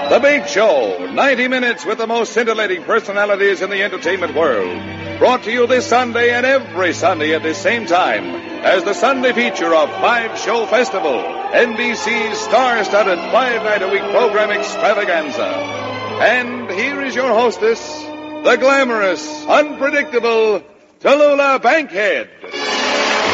The Big Show, 90 minutes with the most scintillating personalities in the entertainment world. Brought to you this Sunday and every Sunday at this same time as the Sunday feature of Five Show Festival, NBC's star-studded 5-night-a-week program extravaganza. And here is your hostess, the glamorous, unpredictable Tallulah Bankhead.